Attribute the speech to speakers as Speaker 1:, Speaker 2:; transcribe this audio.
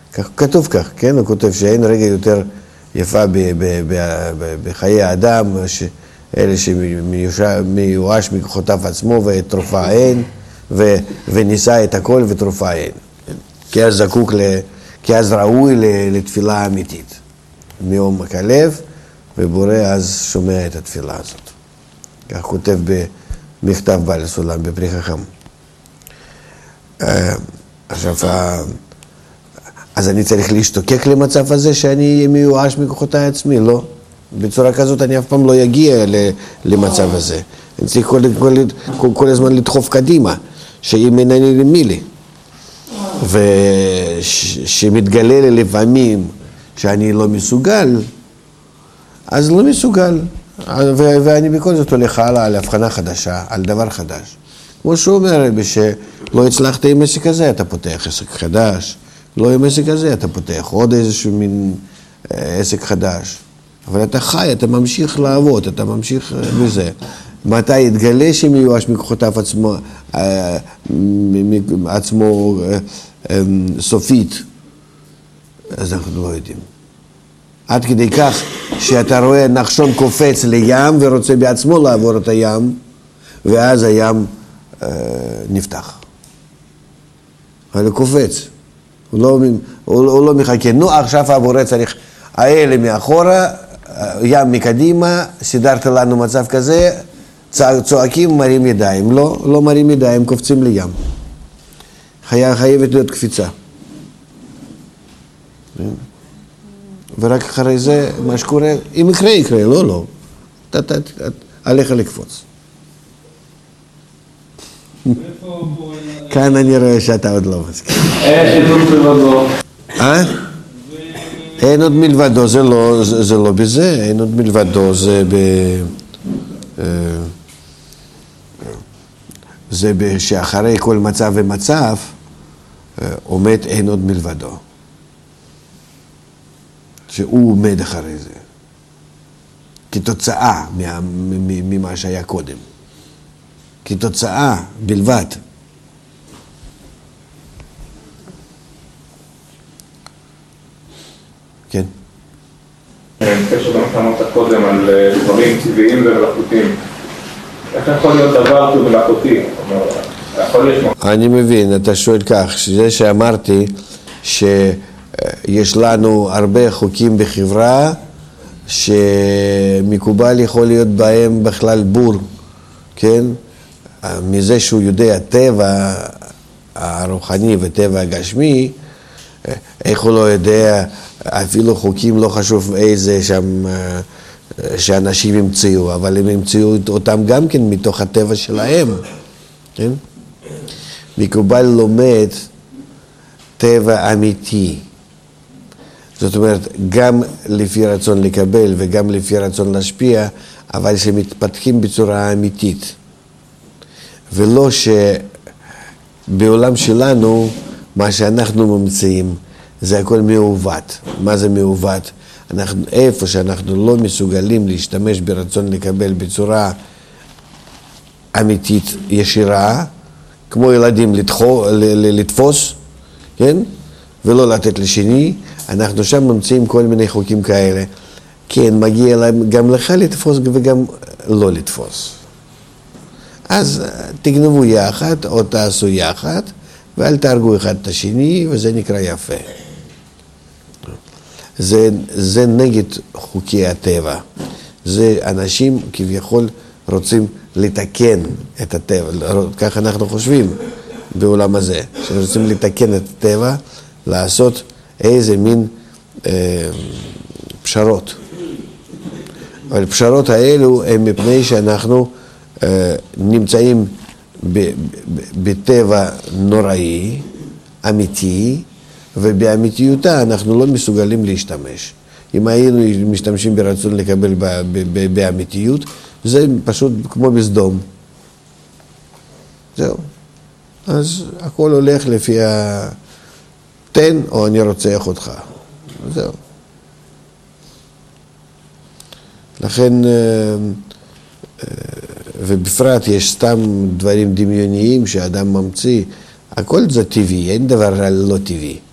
Speaker 1: כתוב כך, כן? הוא כותב שאין רגע יותר יפה בחיי האדם, אלה שמיואש מכוחותיו עצמו ותרופה אין, וניסה את הכל ותרופה אין. כי אז ראוי לתפילה אמיתית. מעומק הלב, ובורא אז שומע את התפילה הזאת. כך כותב במכתב בעל הסולם, בפרי חכם. עכשיו, אז אני צריך להשתוקק למצב הזה שאני מיואש מכוחותיי עצמי, לא? בצורה כזאת אני אף פעם לא יגיע למצב הזה. אני צריך כל הזמן לדחוף קדימה, שאם אינני למי לי. ושמתגלה לי לפעמים שאני לא מסוגל, אז לא מסוגל. ואני בכל זאת הולך הלאה על הבחנה חדשה, על דבר חדש. כמו שהוא אומר, שלא הצלחת עם עסק הזה, אתה פותח עסק חדש. לא עם עסק הזה, אתה פותח עוד איזשהו מין עסק חדש. אבל אתה חי, אתה ממשיך לעבוד, אתה ממשיך בזה. מתי יתגלה שמיואש מכוחותיו עצמו סופית, אז אנחנו לא יודעים. עד כדי כך שאתה רואה נחשון קופץ לים ורוצה בעצמו לעבור את הים, ואז הים נפתח. אבל הוא קופץ. הוא לא מחכה. נו, עכשיו הבורא צריך, האלה מאחורה, ים מקדימה, סידרת לנו מצב כזה, צועקים, מרים ידיים. לא מרים ידיים, קופצים לים. חייבת להיות קפיצה. ורק אחרי זה, מה שקורה, אם יקרה, יקרה, לא. עליך לקפוץ. כאן אני רואה שאתה עוד לא מסכים.
Speaker 2: אין עוד מלבדו.
Speaker 1: אין עוד מלבדו, זה לא בזה, אין עוד מלבדו, זה שאחרי כל מצב ומצב עומד אין עוד מלבדו. שהוא עומד אחרי זה. כתוצאה ממה שהיה קודם. כתוצאה בלבד. כן.
Speaker 2: קשר גם אמרת קודם על דברים טבעיים ומלאכותיים. איך יכול להיות דבר שהוא מלאכותי?
Speaker 1: אני מבין, אתה שואל כך, שזה שאמרתי שיש לנו הרבה חוקים בחברה שמקובל יכול להיות בהם בכלל בור, כן? מזה שהוא יודע טבע הרוחני וטבע הגשמי, איך הוא לא יודע, אפילו חוקים לא חשוב איזה שם שאנשים המציאו, אבל הם המציאו אותם גם כן מתוך הטבע שלהם, כן? מקובל לומד טבע אמיתי. זאת אומרת, גם לפי רצון לקבל וגם לפי רצון להשפיע, אבל שמתפתחים בצורה אמיתית. ולא שבעולם שלנו, מה שאנחנו ממציאים, זה הכל מעוות. מה זה מעוות? איפה שאנחנו לא מסוגלים להשתמש ברצון לקבל בצורה אמיתית ישירה, כמו ילדים לתפוס, כן? ולא לתת לשני, אנחנו שם ממציאים כל מיני חוקים כאלה. כן, מגיע להם גם לך לתפוס וגם לא לתפוס. אז תגנבו יחד או תעשו יחד, ואל תהרגו אחד את השני, וזה נקרא יפה. זה נגד חוקי הטבע. זה אנשים כביכול רוצים לתקן את הטבע. כך אנחנו חושבים בעולם הזה, שרוצים לתקן את הטבע, לעשות איזה מין פשרות. אבל הפשרות האלו הם מפני שאנחנו נמצאים בטבע נוראי, אמיתי, ובאמיתיותה אנחנו לא מסוגלים להשתמש. אם היינו משתמשים ברצון לקבל באמיתיות, זה פשוט כמו בסדום. זהו. אז הכל הולך לפי תן או אני רוצח אותך. זהו. לכן, ובפרט יש סתם דברים דמיוניים שאדם ממציא, הכל זה טבעי, אין דבר לא טבעי.